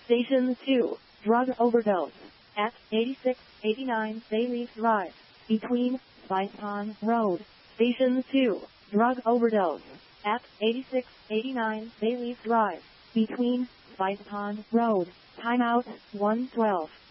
Station 2, drug overdose, at 8689 Bayleaf Drive, between Spice Pond Road. Station 2, drug overdose, at 8689 Bayleaf Drive, between Spice Pond Road. Timeout 112.